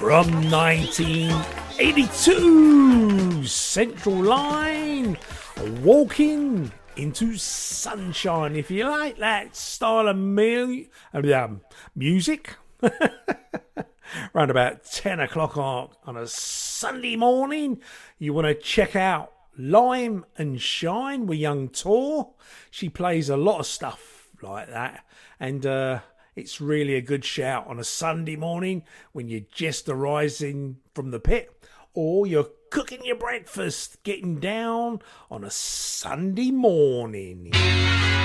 from 1982, Central Line, Walking into Sunshine. If you like that style of music, around about 10 o'clock on a Sunday morning, you want to check out Lime and Shine with Young Tor. She plays a lot of stuff like that, and it's really a good shout on a Sunday morning when you're just arising from the pit, or you're cooking your breakfast, getting down on a Sunday morning.